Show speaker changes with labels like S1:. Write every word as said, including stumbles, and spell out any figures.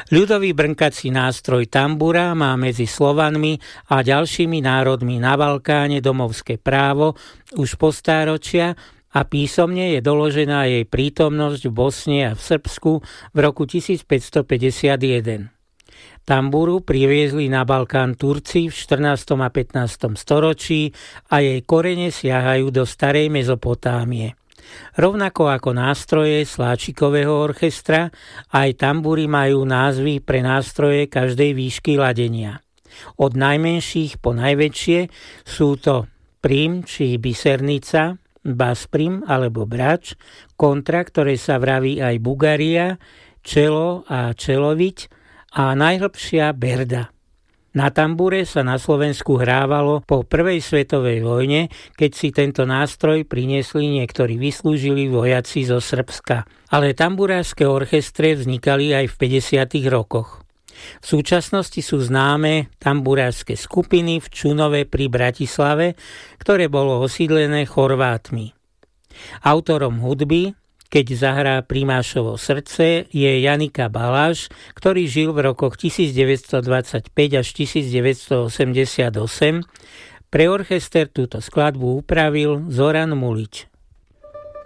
S1: Ľudový brnkací nástroj tambura má medzi Slovanmi a ďalšími národmi na Balkáne domovské právo už po stáročia a písomne je doložená jej prítomnosť v Bosne a v Srbsku v roku tisícpäťstopäťdesiatjeden. Tamburu priviezli na Balkán Turci v štrnástom a pätnástom storočí a jej korene siahajú do starej Mezopotámie. Rovnako ako nástroje sláčikového orchestra, aj tambúry majú názvy pre nástroje každej výšky ladenia. Od najmenších po najväčšie sú to prim či bisernica, basprim alebo brač, kontra, ktoré sa vraví aj bugaria, čelo a čeloviť a najhlbšia berda. Na tambure sa na Slovensku hrávalo po prvej svetovej vojne, keď si tento nástroj priniesli niektorí vyslúžili vojaci zo Srbska. Ale tamburárske orchestre vznikali aj v päťdesiatych rokoch. V súčasnosti sú známe tamburárske skupiny v Čunove pri Bratislave, ktoré bolo osídlené Chorvátmi. Autorom hudby Keď zahrá Primášovo srdce je Janika Baláš, ktorý žil v rokoch tisícdeväťstodvadsaťpäť až tisícdeväťstoosemdesiatosem. Pre orchester túto skladbu upravil Zoran Mulič.